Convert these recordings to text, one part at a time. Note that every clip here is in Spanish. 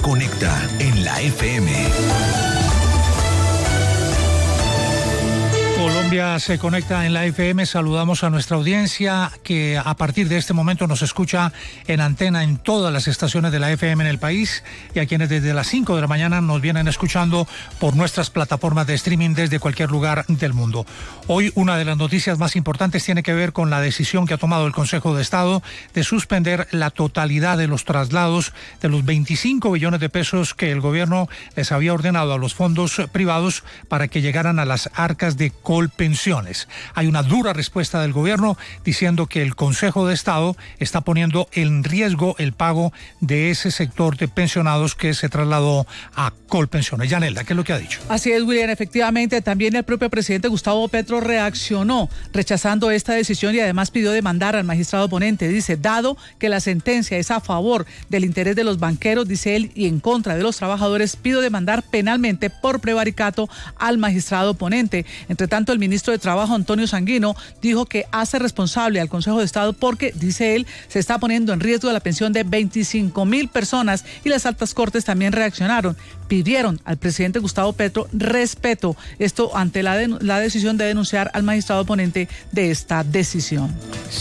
conecta en la FM. Colombia se conecta en la FM. Saludamos a nuestra audiencia que a partir de este momento nos escucha en antena en todas las estaciones de la FM en el país, y a quienes desde las 5 de la mañana nos vienen escuchando por nuestras plataformas de streaming desde cualquier lugar del mundo. Hoy una de las noticias más importantes tiene que ver con la decisión que ha tomado el Consejo de Estado de suspender la totalidad de los traslados de los 25 billones de pesos que el gobierno les había ordenado a los fondos privados para que llegaran a las arcas de Colpensiones. Hay una dura respuesta del gobierno diciendo que el Consejo de Estado está poniendo en riesgo el pago de ese sector de pensionados que se trasladó a Colpensiones. Yanelda, ¿qué es lo que ha dicho? Así es, William. Efectivamente, también el propio presidente Gustavo Petro reaccionó rechazando esta decisión y además pidió demandar al magistrado ponente. Dice, dado que la sentencia es a favor del interés de los banqueros, dice él, y en contra de los trabajadores, pido demandar penalmente por prevaricato al magistrado ponente. Entre tanto, el ministro de Trabajo, Antonio Sanguino, dijo que hace responsable al Consejo de Estado porque, dice él, se está poniendo en riesgo la pensión de 25.000 personas, y las altas cortes también reaccionaron. Pidieron al presidente Gustavo Petro respeto, esto ante la decisión de denunciar al magistrado ponente de esta decisión.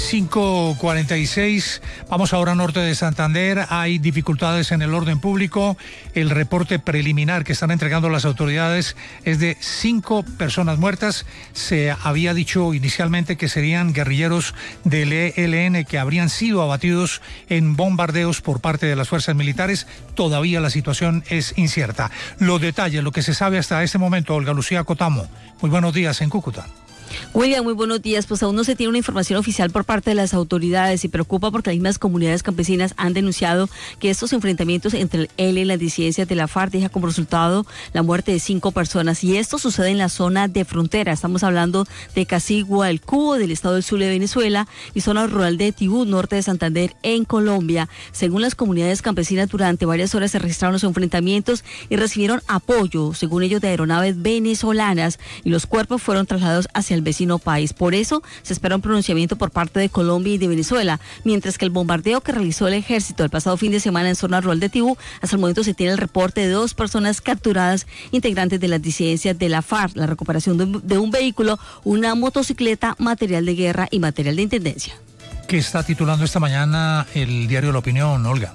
5:46, vamos ahora a norte de Santander. Hay dificultades en el orden público. El reporte preliminar que están entregando las autoridades es de 5 personas muertas. Se había dicho inicialmente que serían guerrilleros del ELN que habrían sido abatidos en bombardeos por parte de las fuerzas militares. Todavía la situación es incierta. Los detalles, lo que se sabe hasta este momento, Olga Lucía Cotamo. Muy buenos días en Cúcuta. William, muy buenos días. Pues aún no se tiene una información oficial por parte de las autoridades y preocupa porque las mismas comunidades campesinas han denunciado que estos enfrentamientos entre el ELN y las disidencias de la FARC deja como resultado la muerte de 5 personas, y esto sucede en la zona de frontera. Estamos hablando de Casigua, el Cubo, del estado del sur de Venezuela, y zona rural de Tibú, norte de Santander, en Colombia. Según las comunidades campesinas, durante varias horas se registraron los enfrentamientos y recibieron apoyo, según ellos, de aeronaves venezolanas, y los cuerpos fueron trasladados hacia el vecino país. Por eso se espera un pronunciamiento por parte de Colombia y de Venezuela, mientras que el bombardeo que realizó el ejército el pasado fin de semana en zona rural de Tibú, hasta el momento se tiene el reporte de 2 personas capturadas, integrantes de las disidencias de la FARC, la recuperación de un vehículo, una motocicleta, material de guerra y material de intendencia. ¿Qué está titulando esta mañana el diario La Opinión, Olga?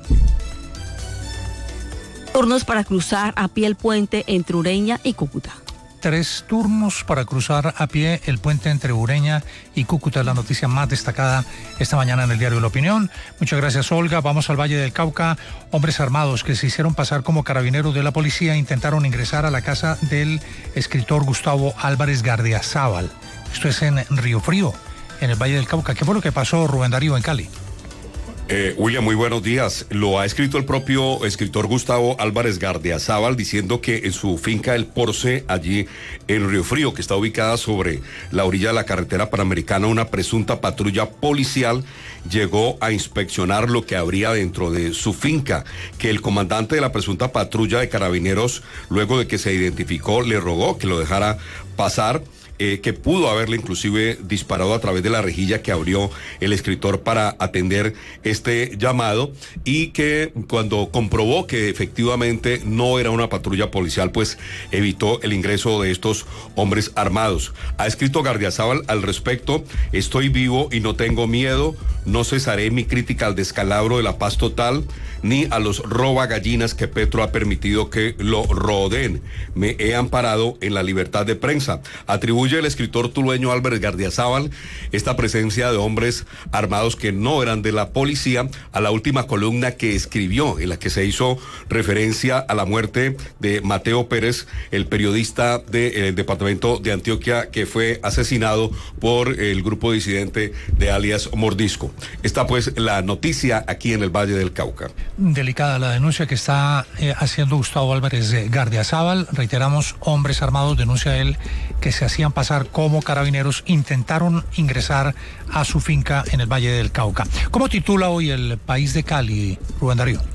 Turnos para cruzar a pie el puente entre Ureña y Cúcuta. 3 turnos para cruzar a pie el puente entre Ureña y Cúcuta, es la noticia más destacada esta mañana en el diario La Opinión. Muchas gracias, Olga. Vamos al Valle del Cauca. Hombres armados que se hicieron pasar como carabineros de la policía intentaron ingresar a la casa del escritor Gustavo Álvarez Gardiazabal. Esto es en Río Frío, en el Valle del Cauca. ¿Qué fue lo que pasó, Rubén Darío, en Cali? William, muy buenos días. Lo ha escrito el propio escritor Gustavo Álvarez Gardiazabal, diciendo que en su finca El Porce, allí en Río Frío, que está ubicada sobre la orilla de la carretera panamericana, una presunta patrulla policial llegó a inspeccionar lo que habría dentro de su finca, que el comandante de la presunta patrulla de carabineros, luego de que se identificó, le rogó que lo dejara pasar. Que pudo haberle inclusive disparado a través de la rejilla que abrió el escritor para atender este llamado, y que cuando comprobó que efectivamente no era una patrulla policial, pues evitó el ingreso de estos hombres armados. Ha escrito Gardiazabal al respecto: estoy vivo y no tengo miedo, no cesaré mi crítica al descalabro de la paz total, ni a los robagallinas que Petro ha permitido que lo rodeen. Me he amparado en la libertad de prensa. Atribuye el escritor tulueño Álvarez Gardiazabal esta presencia de hombres armados que no eran de la policía a la última columna que escribió, en la que se hizo referencia a la muerte de Mateo Pérez, el periodista del departamento de Antioquia, que fue asesinado por el grupo disidente de alias Mordisco. Está pues la noticia aquí en el Valle del Cauca. Delicada la denuncia que está haciendo Gustavo Álvarez Gardiazabal. Reiteramos, hombres armados, denuncia él, que se hacían pasar como carabineros, intentaron ingresar a su finca en el Valle del Cauca. ¿Cómo titula hoy el País de Cali, Rubén Darío?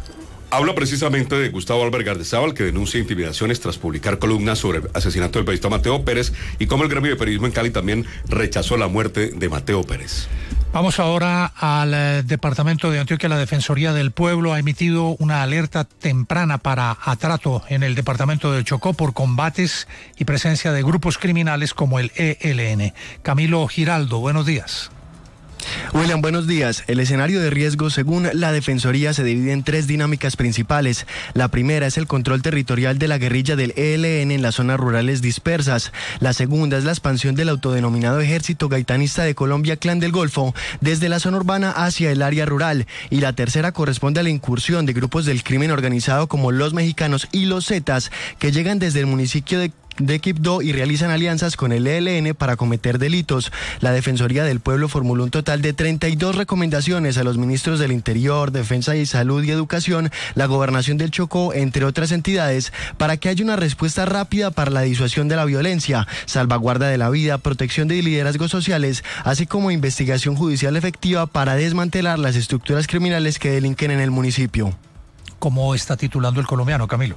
Habla precisamente de Gustavo Álvarez Gardiazabal, que denuncia intimidaciones tras publicar columnas sobre el asesinato del periodista Mateo Pérez, y cómo el gremio de periodismo en Cali también rechazó la muerte de Mateo Pérez. Vamos ahora al departamento de Antioquia. La Defensoría del Pueblo ha emitido una alerta temprana para atrato en el departamento del Chocó por combates y presencia de grupos criminales como el ELN. Camilo Giraldo, buenos días. William, buenos días. El escenario de riesgo, según la Defensoría, se divide en 3 dinámicas principales. La primera es el control territorial de la guerrilla del ELN en las zonas rurales dispersas. La segunda es la expansión del autodenominado Ejército Gaitanista de Colombia, Clan del Golfo, desde la zona urbana hacia el área rural. Y la tercera corresponde a la incursión de grupos del crimen organizado como los mexicanos y los Zetas, que llegan desde el municipio de Quibdó y realizan alianzas con el ELN para cometer delitos. La Defensoría del Pueblo formuló un total de 32 recomendaciones a los ministros del Interior, Defensa y Salud y Educación, la Gobernación del Chocó, entre otras entidades, para que haya una respuesta rápida para la disuasión de la violencia, salvaguarda de la vida, protección de liderazgos sociales, así como investigación judicial efectiva para desmantelar las estructuras criminales que delinquen en el municipio. ¿Cómo está titulando El Colombiano, Camilo?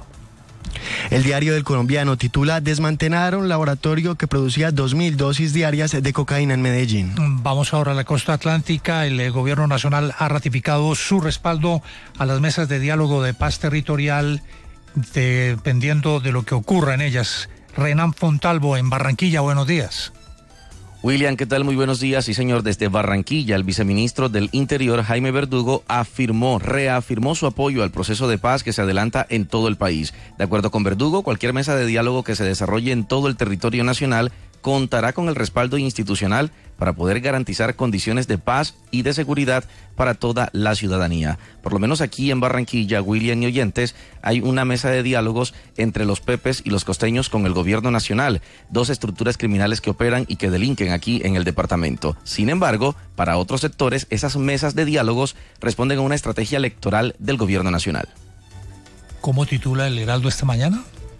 El diario del Colombiano titula: desmantelaron laboratorio que producía 2.000 dosis diarias de cocaína en Medellín. Vamos ahora a la costa atlántica. El gobierno nacional ha ratificado su respaldo a las mesas de diálogo de paz territorial, dependiendo de lo que ocurra en ellas. Renan Fontalvo, en Barranquilla, buenos días. William, ¿qué tal? Muy buenos días. Sí, señor, desde Barranquilla, el viceministro del Interior, Jaime Verdugo, reafirmó su apoyo al proceso de paz que se adelanta en todo el país. De acuerdo con Verdugo, cualquier mesa de diálogo que se desarrolle en todo el territorio nacional contará con el respaldo institucional para poder garantizar condiciones de paz y de seguridad para toda la ciudadanía. Por lo menos aquí en Barranquilla, William y oyentes, hay una mesa de diálogos entre los pepes y los costeños con el gobierno nacional, 2 estructuras criminales que operan y que delinquen aquí en el departamento. Sin embargo, para otros sectores, esas mesas de diálogos responden a una estrategia electoral del gobierno nacional. ¿Cómo titula el Heraldo esta mañana?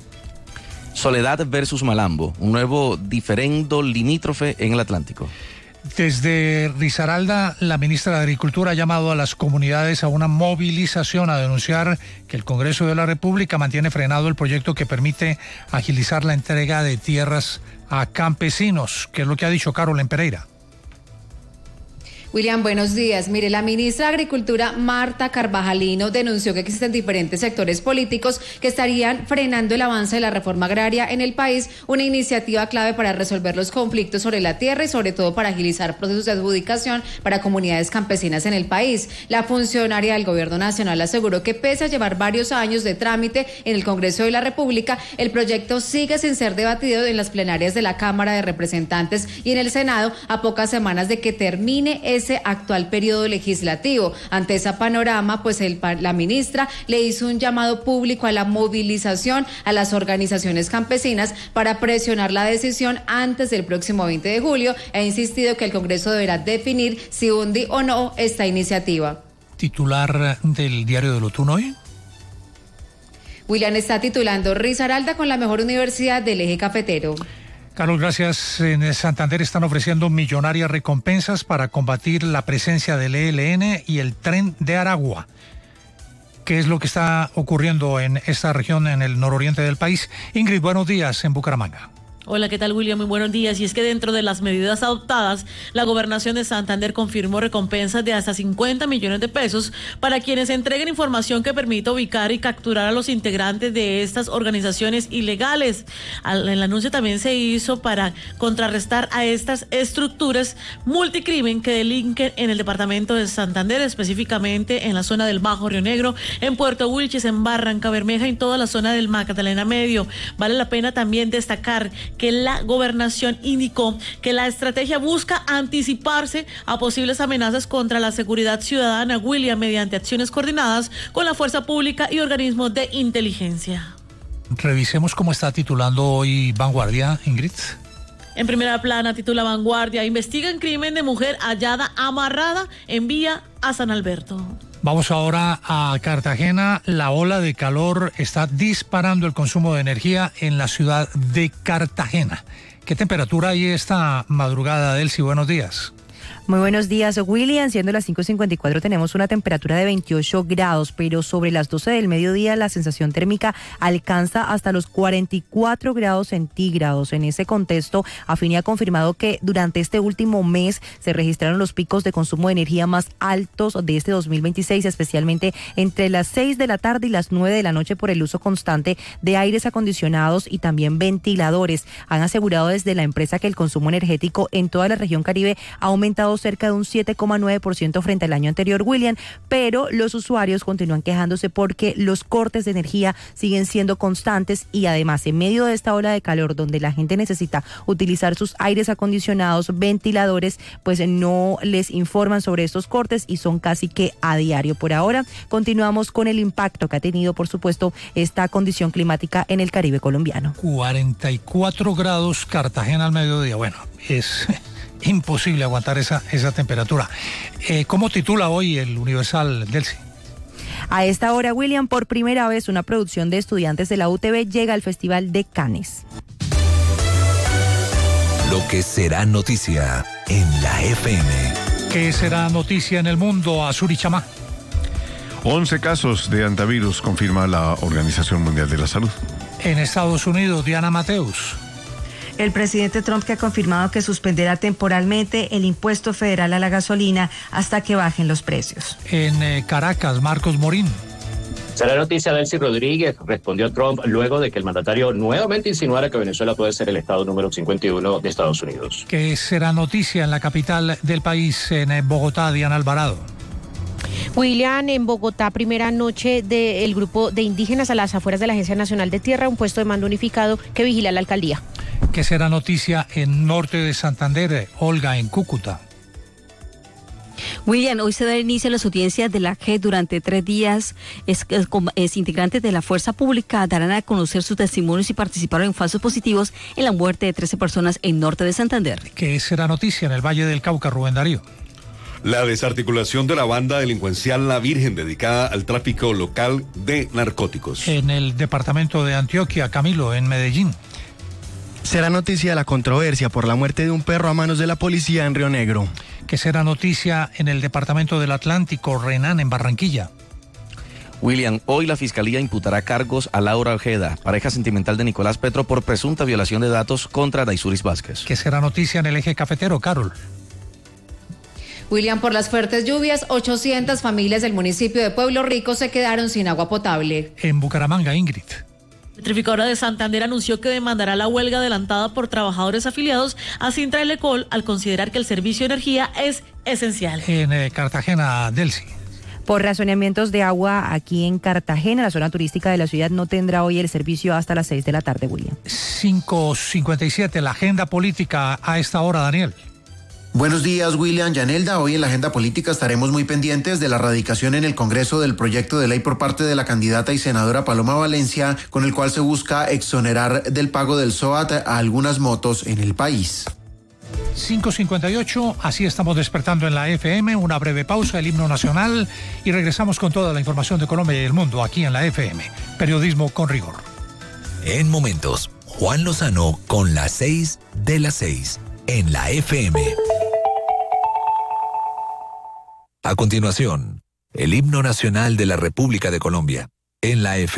Soledad versus Malambo, un nuevo diferendo limítrofe en el Atlántico. Desde Risaralda, la ministra de Agricultura ha llamado a las comunidades a una movilización a denunciar que el Congreso de la República mantiene frenado el proyecto que permite agilizar la entrega de tierras a campesinos, que es lo que ha dicho Carolyn Pereira. William, buenos días. Mire, la ministra de Agricultura, Marta Carvajalino, denunció que existen diferentes sectores políticos que estarían frenando el avance de la reforma agraria en el país, una iniciativa clave para resolver los conflictos sobre la tierra y sobre todo para agilizar procesos de adjudicación para comunidades campesinas en el país. La funcionaria del Gobierno Nacional aseguró que pese a llevar varios años de trámite en el Congreso de la República, el proyecto sigue sin ser debatido en las plenarias de la Cámara de Representantes y en el Senado a pocas semanas de que termine ese actual periodo legislativo. Ante ese panorama, pues la ministra le hizo un llamado público a la movilización a las organizaciones campesinas para presionar la decisión antes del próximo 20 de julio. Ha insistido que el Congreso deberá definir si hunde o no esta iniciativa. ¿Titular del diario de Lotún hoy? William, está titulando: Risaralda con la mejor universidad del eje cafetero. Carlos, gracias. En Santander están ofreciendo millonarias recompensas para combatir la presencia del ELN y el Tren de Aragua. ¿Qué es lo que está ocurriendo en esta región, en el nororiente del país? Ingrid, buenos días en Bucaramanga. Hola, ¿qué tal, William? Muy buenos días. Y es que dentro de las medidas adoptadas, la Gobernación de Santander confirmó recompensas de hasta 50 millones de pesos para quienes entreguen información que permita ubicar y capturar a los integrantes de estas organizaciones ilegales. El anuncio también se hizo para contrarrestar a estas estructuras multicrimen que delinquen en el departamento de Santander, específicamente en la zona del Bajo Río Negro, en Puerto Wilches, en Barranca Bermeja y en toda la zona del Magdalena Medio. Vale la pena también destacar que la gobernación indicó que la estrategia busca anticiparse a posibles amenazas contra la seguridad ciudadana, William, mediante acciones coordinadas con la fuerza pública y organismos de inteligencia. Revisemos cómo está titulando hoy Vanguardia, Ingrid. En primera plana titula Vanguardia: investigan crimen de mujer hallada amarrada en vía a San Alberto. Vamos ahora a Cartagena. La ola de calor está disparando el consumo de energía en la ciudad de Cartagena. ¿Qué temperatura hay esta madrugada, Delcy? Buenos días. Muy buenos días, William. Siendo las 5:54 tenemos una temperatura de 28 grados, pero sobre las 12 del mediodía la sensación térmica alcanza hasta los 44 grados centígrados. En ese contexto, Afini ha confirmado que durante este último mes se registraron los picos de consumo de energía más altos de este 2026, especialmente entre las 6 de la tarde y las 9 de la noche por el uso constante de aires acondicionados y también ventiladores. Han asegurado desde la empresa que el consumo energético en toda la región Caribe ha aumentado cerca de un 7,9% frente al año anterior, William, pero los usuarios continúan quejándose porque los cortes de energía siguen siendo constantes y además en medio de esta ola de calor donde la gente necesita utilizar sus aires acondicionados, ventiladores, pues no les informan sobre estos cortes y son casi que a diario. Por ahora continuamos con el impacto que ha tenido, por supuesto, esta condición climática en el Caribe colombiano. 44 grados Cartagena al mediodía. Bueno, es imposible aguantar esa temperatura. ¿Cómo titula hoy el Universal, Delcy? A esta hora, William, por primera vez una producción de estudiantes de la UTV llega al Festival de Cannes. Lo que será noticia en la FM. ¿Qué será noticia en el mundo, Azuri Chamá? 11 casos de antivirus confirma la Organización Mundial de la Salud. En Estados Unidos, Diana Mateus. El presidente Trump que ha confirmado que suspenderá temporalmente el impuesto federal a la gasolina hasta que bajen los precios. En Caracas, Marcos Morín. Será noticia Delcy Rodríguez, respondió Trump luego de que el mandatario nuevamente insinuara que Venezuela puede ser el estado número 51 de Estados Unidos. ¿Qué será noticia en la capital del país, en Bogotá, Diana Alvarado? William, en Bogotá, primera noche del grupo de indígenas a las afueras de la Agencia Nacional de Tierra, un puesto de mando unificado que vigila la alcaldía. ¿Qué será noticia en norte de Santander, Olga, en Cúcuta? William, hoy se da inicio a las audiencias de la JEP durante 3 días. Integrantes de la fuerza pública darán a conocer sus testimonios y participaron en falsos positivos en la muerte de 13 personas en norte de Santander. ¿Qué será noticia en el Valle del Cauca, Rubén Darío? La desarticulación de la banda delincuencial La Virgen, dedicada al tráfico local de narcóticos. En el departamento de Antioquia, Camilo, en Medellín. Será noticia la controversia por la muerte de un perro a manos de la policía en Río Negro. ¿Qué será noticia en el departamento del Atlántico, Renán, en Barranquilla? William, hoy la Fiscalía imputará cargos a Laura Ojeda, pareja sentimental de Nicolás Petro, por presunta violación de datos contra Daisuris Vázquez. ¿Qué será noticia en el eje cafetero, Carol? William, por las fuertes lluvias, 800 familias del municipio de Pueblo Rico se quedaron sin agua potable. En Bucaramanga, Ingrid. La Electrificadora de Santander anunció que demandará la huelga adelantada por trabajadores afiliados a Sintra Elecol al considerar que el servicio de energía es esencial. En Cartagena, Delcy. Por razonamientos de agua aquí en Cartagena, la zona turística de la ciudad no tendrá hoy el servicio hasta las 6 de la tarde, William. 5:57, la agenda política a esta hora, Daniel. Buenos días, William, Yanelda. Hoy en la agenda política estaremos muy pendientes de la radicación en el Congreso del proyecto de ley por parte de la candidata y senadora Paloma Valencia, con el cual se busca exonerar del pago del SOAT a algunas motos en el país. 5:58, así estamos despertando en la FM, una breve pausa, el himno nacional y regresamos con toda la información de Colombia y el mundo aquí en la FM. Periodismo con rigor. En momentos, Juan Lozano con las 6 de las 6 en la FM. A continuación, el himno nacional de la República de Colombia en la FM.